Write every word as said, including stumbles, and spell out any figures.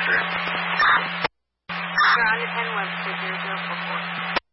Sure. You're on the ten Webster zero zero four four.